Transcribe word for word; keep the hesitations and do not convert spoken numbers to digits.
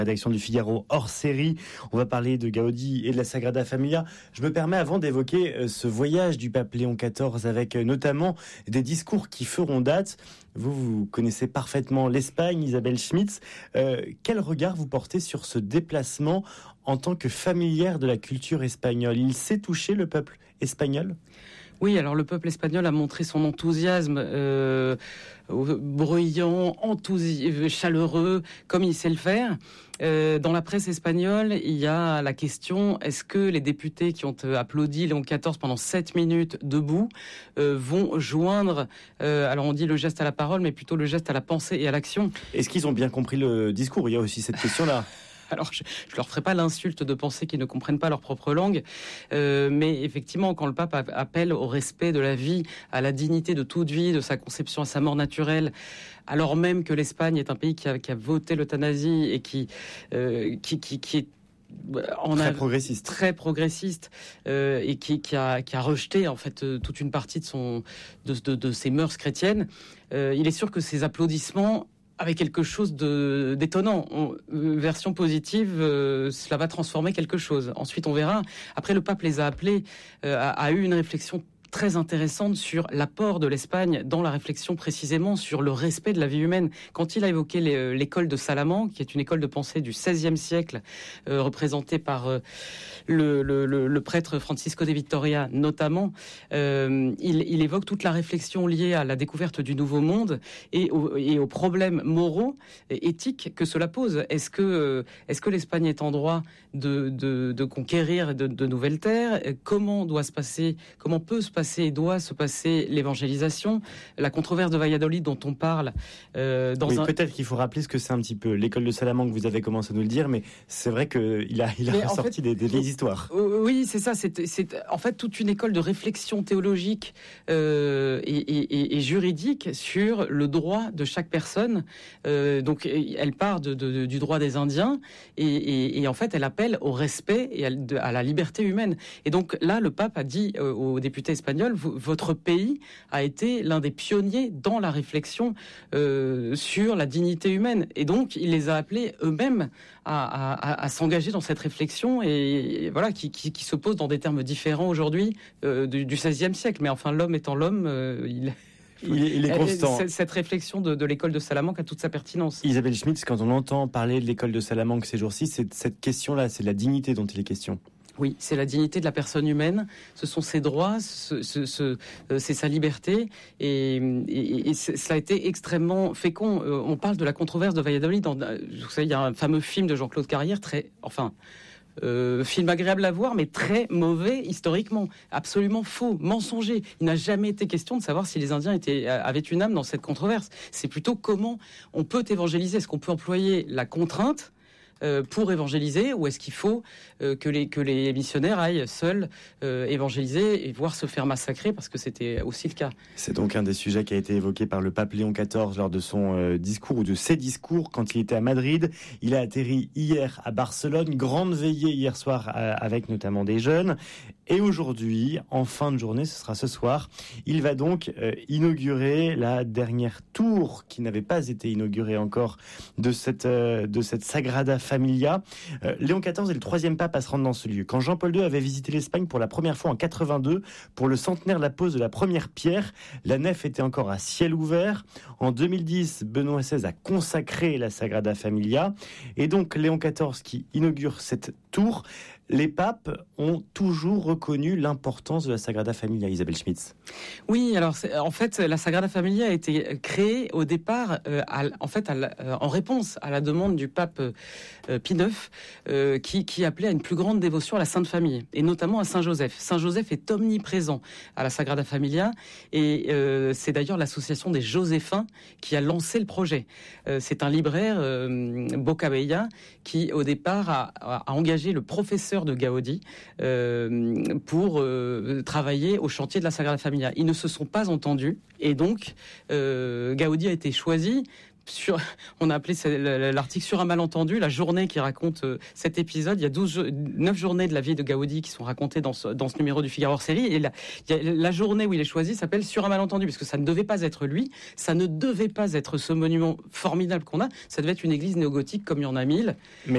Rédaction du Figaro hors série. On va parler de Gaudi et de la Sagrada Familia. Je me permets avant d'évoquer ce voyage du pape Léon quatorze avec notamment des discours qui feront date. Vous, vous connaissez parfaitement l'Espagne, Isabelle Schmitz. Euh, quel regard vous portez sur ce déplacement en tant que familière de la culture espagnole? Il sait toucher le peuple espagnol ? Oui, alors le peuple espagnol a montré son enthousiasme euh, bruyant, enthousi- chaleureux, comme il sait le faire. Euh, dans la presse espagnole, il y a la question, est-ce que les députés qui ont applaudi Léon quatorze pendant sept minutes debout euh, vont joindre, euh, alors on dit le geste à la parole, mais plutôt le geste à la pensée et à l'action? Est-ce qu'ils ont bien compris le discours? Il y a aussi cette question-là. Alors, je ne leur ferai pas l'insulte de penser qu'ils ne comprennent pas leur propre langue, euh, mais effectivement, quand le pape appelle au respect de la vie, à la dignité de toute vie, de sa conception à sa mort naturelle, alors même que l'Espagne est un pays qui a, qui a voté l'euthanasie et qui, euh, qui, qui, qui est en très a, progressiste, très progressiste euh, et qui, qui, a, qui a rejeté en fait euh, toute une partie de son, de, de, de ses mœurs chrétiennes. Euh, il est sûr que ces applaudissements avec quelque chose de d'étonnant. On, euh, version positive, euh, cela va transformer quelque chose. Ensuite, on verra. Après, le pape les a appelés, euh, a, a eu une réflexion très intéressante sur l'apport de l'Espagne dans la réflexion précisément sur le respect de la vie humaine. Quand il a évoqué les, l'école de Salamanque, qui est une école de pensée du seizième siècle, euh, représentée par euh, le, le, le, le prêtre Francisco de Vitoria notamment, euh, il, il évoque toute la réflexion liée à la découverte du Nouveau Monde et, au, et aux problèmes moraux et éthiques que cela pose. Est-ce que, est-ce que l'Espagne est en droit de, de, de conquérir de, de nouvelles terres? Comment doit se passer, comment peut se passer et doit se passer l'évangélisation, la controverse de Valladolid dont on parle euh, dans oui, un... peut-être qu'il faut rappeler ce que c'est un petit peu l'école de Salamanque, vous avez commencé à nous le dire, mais c'est vrai qu'il a, il a ressorti fait, des, des vieilles histoires. Oui, c'est ça, c'est, c'est en fait toute une école de réflexion théologique euh, et, et, et juridique sur le droit de chaque personne. Euh, donc elle part de, de, du droit des Indiens et, et, et en fait elle appelle au respect et à, de, à la liberté humaine. Et donc là, le pape a dit euh, aux députés espagnols, votre pays a été l'un des pionniers dans la réflexion euh, sur la dignité humaine. Et donc, il les a appelés eux-mêmes à, à, à s'engager dans cette réflexion et, et voilà, qui, qui, qui se pose dans des termes différents aujourd'hui euh, du, du seizième siècle. Mais enfin, l'homme étant l'homme, euh, il... Il est, il est constant. Cette réflexion de, de l'école de Salamanque a toute sa pertinence. Isabelle Schmitz, quand on entend parler de l'école de Salamanque ces jours-ci, c'est cette question-là, c'est la dignité dont il est question. Oui, c'est la dignité de la personne humaine, ce sont ses droits, ce, ce, ce, euh, c'est sa liberté, et, et, et cela a été extrêmement fécond. Euh, on parle de la controverse de Valladolid. Dans, vous savez, il y a un fameux film de Jean-Claude Carrière, très, enfin, euh, film agréable à voir, mais très mauvais historiquement, absolument faux, mensonger. Il n'a jamais été question de savoir si les Indiens étaient, avaient une âme dans cette controverse. C'est plutôt comment on peut évangéliser. Est-ce qu'on peut employer la contrainte pour évangéliser, ou est-ce qu'il faut euh, que les que les missionnaires aillent seuls euh, évangéliser et voir se faire massacrer, parce que c'était aussi le cas. C'est donc un des sujets qui a été évoqué par le pape Léon quatorze lors de son euh, discours ou de ses discours quand il était à Madrid. Il a atterri hier à Barcelone, grande veillée hier soir euh, avec notamment des jeunes. Et aujourd'hui, en fin de journée, ce sera ce soir, il va donc euh, inaugurer la dernière tour qui n'avait pas été inaugurée encore de cette euh, de cette Sagrada Familia. Euh, Léon quatorze est le troisième pape à se rendre dans ce lieu. Quand Jean-Paul deux avait visité l'Espagne pour la première fois en quatre-vingt-deux, pour le centenaire de la pose de la première pierre, la nef était encore à ciel ouvert. En deux mille dix, Benoît seize a consacré la Sagrada Familia. Et donc Léon quatorze qui inaugure cette tour. Les papes ont toujours reconnu l'importance de la Sagrada Familia, Isabelle Schmitz. Oui, alors c'est, en fait, la Sagrada Familia a été créée au départ, euh, à, en fait, à la, euh, en réponse à la demande du pape euh, Pie neuf, euh, qui, qui appelait à une plus grande dévotion à la Sainte Famille, et notamment à Saint Joseph. Saint Joseph est omniprésent à la Sagrada Familia, et euh, c'est d'ailleurs l'association des Joséphains qui a lancé le projet. Euh, c'est un libraire, euh, Bocabella, qui au départ a, a engagé le professeur de Gaudi euh, pour euh, travailler au chantier de la Sagrada Familia. Ils ne se sont pas entendus et donc euh, Gaudi a été choisi Sur, on a appelé l'article sur un malentendu, la journée qui raconte euh, cet épisode. Il y a douze, neuf journées de la vie de Gaudi qui sont racontées dans ce, dans ce numéro du Figaro hors série. Et la, il y a, la journée où il est choisi s'appelle sur un malentendu, parce que ça ne devait pas être lui, ça ne devait pas être ce monument formidable qu'on a. Ça devait être une église néo-gothique comme il y en a mille. Mais